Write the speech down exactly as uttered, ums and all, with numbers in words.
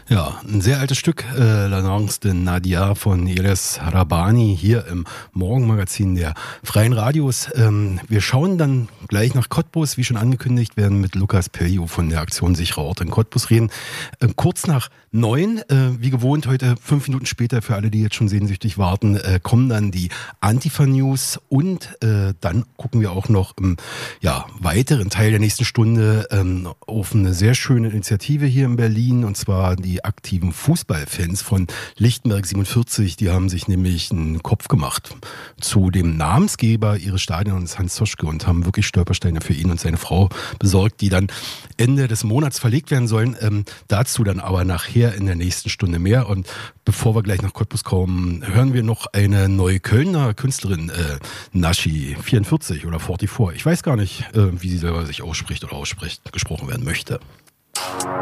Ja, ein sehr altes Stück, äh, La Danse de Nadia von Eles Rabani hier im Morgenmagazin der Freien Radios. Ähm, wir schauen dann gleich nach Cottbus, wie schon angekündigt, werden mit Lukas Pelio von der Aktion Sicherer Ort in Cottbus reden. Ähm, kurz nach neun, äh, wie gewohnt, heute fünf Minuten später, für alle, die jetzt schon sehnsüchtig warten, äh, kommen dann die Antifa-News und äh, dann gucken wir auch noch im ja, weiteren Teil der nächsten Stunde ähm, auf eine sehr schöne Initiative hier in Berlin, und zwar die aktiven Fußballfans von Lichtenberg siebenundvierzig. Die haben sich nämlich einen Kopf gemacht zu dem Namensgeber ihres Stadions, Hans Zoschke, und haben wirklich Stolpersteine für ihn und seine Frau besorgt, die dann Ende des Monats verlegt werden sollen. Ähm, dazu dann aber nachher in der nächsten Stunde mehr. Und bevor wir gleich nach Cottbus kommen, hören wir noch eine neue Kölner Künstlerin, äh, Naschi vierundvierzig oder vierundvierzig. Ich weiß gar nicht, äh, wie sie selber sich ausspricht oder ausspricht, gesprochen werden möchte.